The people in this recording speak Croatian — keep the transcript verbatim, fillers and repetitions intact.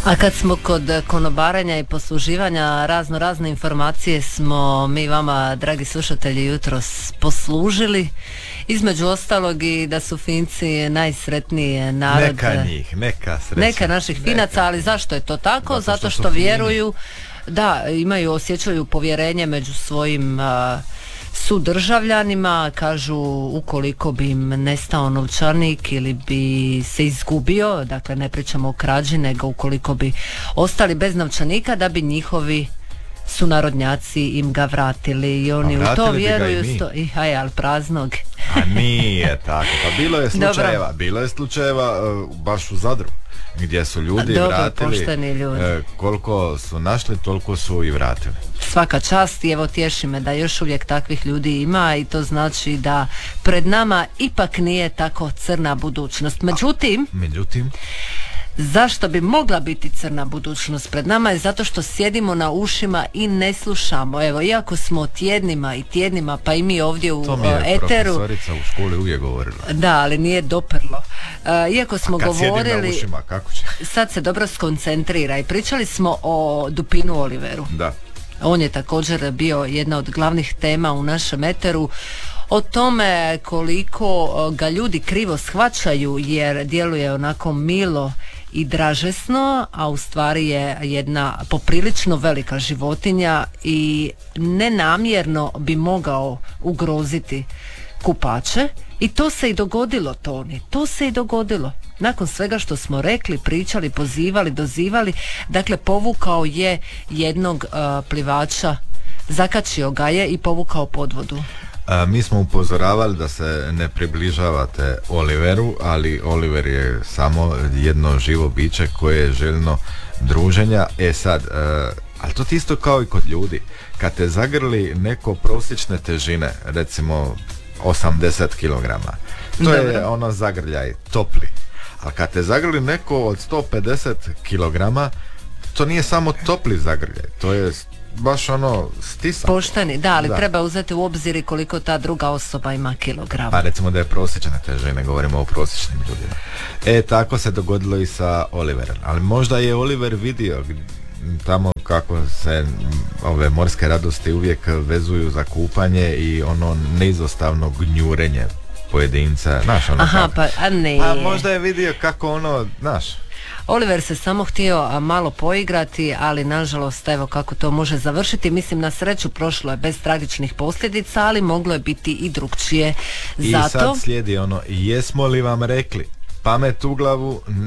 A kad smo kod konobarenja i posluživanja, razno razne informacije smo mi vama, dragi slušatelji, jutros poslužili. Između ostalog i da su Finci najsretniji narod. Neka njih, neka sreća. Neka naših Finaca, neka. Ali zašto je to tako? Zato, Zato što, što vjeruju, da, imaju, osjećaju povjerenje među svojim a, sudržavljanima. Kažu, ukoliko bi im nestao novčanik ili bi se izgubio, dakle ne pričamo o krađi, nego ukoliko bi ostali bez novčanika, da bi njihovi sunarodnjaci im ga vratili i oni u to vjeruju. I sto... I, aj, ali praznog. A nije tako, pa bilo je slučajeva, Dobro. bilo je slučajeva uh, baš u Zadru, gdje su ljudi Dobro, vratili, ljudi. Uh, koliko su našli, toliko su i vratili. Svaka čast, i evo tješi me da još uvijek takvih ljudi ima, i to znači da pred nama ipak nije tako crna budućnost. Međutim, A, međutim zašto bi mogla biti crna budućnost pred nama je zato što sjedimo na ušima i ne slušamo. Evo, iako smo tjednima i tjednima, pa i mi ovdje u to mi je eteru, profesorica u školi uvijek govorila. Da, ali nije doprlo. Uh, iako smo A kad govorili, sjedim na ušima, kako će? Sad se dobro skoncentrira, i pričali smo o Dupinu Oliveru. Da. On je također bio jedna od glavnih tema u našem eteru, o tome koliko ga ljudi krivo shvaćaju jer djeluje onako milo i dražesno, a u stvari je jedna poprilično velika životinja i nenamjerno bi mogao ugroziti kupače. I to se i dogodilo, Toni, to se i dogodilo. Nakon svega što smo rekli, pričali, pozivali, dozivali, dakle povukao je jednog uh, plivača, zakačio ga je i povukao pod vodu. A, mi smo upozoravali da se ne približavate Oliveru, ali Oliver je samo jedno živo biće koje je željno druženja. E sad, a, ali to ti isto kao i kod ljudi. Kad te zagrli neko prosječne težine, recimo osamdeset kilograma, to Dobre. je ono zagrljaj, topli. Ali kad te zagrli neko od sto pedeset kilograma, to nije samo topli zagrljaj, to je baš ono stisan. Pošteni, da, ali da. treba uzeti u obzir i koliko ta druga osoba ima kilograma. Pa recimo da je prosječne težine, govorimo o prosječnim ljudima. E, tako se dogodilo i sa Oliverom. Ali možda je Oliver vidio tamo kako se ove morske radosti uvijek vezuju za kupanje i ono neizostavno gnjurenje pojedinca, znaš ono. Aha, kako. pa a ne. A možda je vidio kako ono, znaš. Oliver se samo htio malo poigrati, ali nažalost evo kako to može završiti. Mislim, na sreću prošlo je bez tragičnih posljedica, ali moglo je biti i drugčije. I Zato... sad slijedi ono, jesmo li vam rekli, pamet u glavu,